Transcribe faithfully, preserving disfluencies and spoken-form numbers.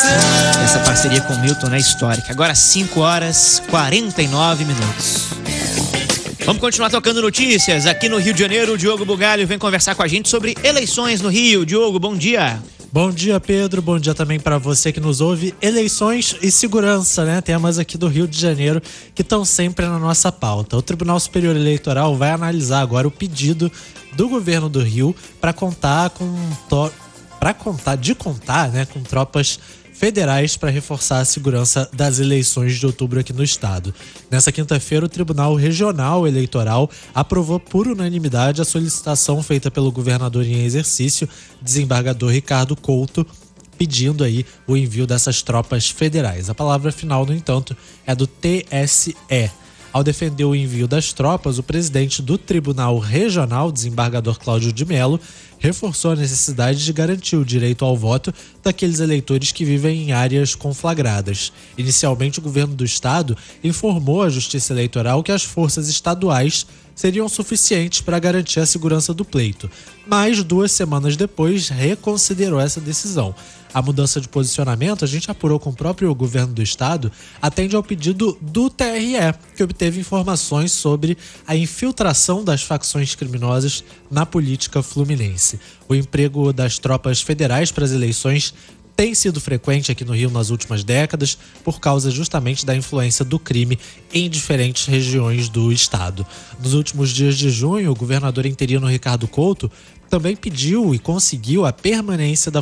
Essa parceria com o Milton é histórica. Agora cinco horas e quarenta e nove minutos. Vamos continuar tocando notícias. Aqui no Rio de Janeiro, o Diogo Bugalho vem conversar com a gente sobre eleições no Rio. Diogo, bom dia. Bom dia, Pedro. Bom dia também para você que nos ouve. Eleições e segurança, né? Temas aqui do Rio de Janeiro que estão sempre na nossa pauta. O Tribunal Superior Eleitoral vai analisar agora o pedido do governo do Rio para contar com para contar de contar, né, com tropas federais para reforçar a segurança das eleições de outubro aqui no estado. Nessa quinta-feira, o Tribunal Regional Eleitoral aprovou por unanimidade a solicitação feita pelo governador em exercício, desembargador Ricardo Couto, pedindo aí o envio dessas tropas federais. A palavra final, no entanto, é do T S E. Ao defender o envio das tropas, o presidente do Tribunal Regional, desembargador Cláudio de Mello, reforçou a necessidade de garantir o direito ao voto daqueles eleitores que vivem em áreas conflagradas. Inicialmente, o governo do estado informou à Justiça Eleitoral que as forças estaduais seriam suficientes para garantir a segurança do pleito, mas duas semanas depois reconsiderou essa decisão. A mudança de posicionamento, a gente apurou com o próprio governo do estado, atende ao pedido do T R E, que obteve informações sobre a infiltração das facções criminosas na política fluminense. O emprego das tropas federais para as eleições tem sido frequente aqui no Rio nas últimas décadas por causa justamente da influência do crime em diferentes regiões do estado. Nos últimos dias de junho, o governador interino Ricardo Couto também pediu e conseguiu a permanência da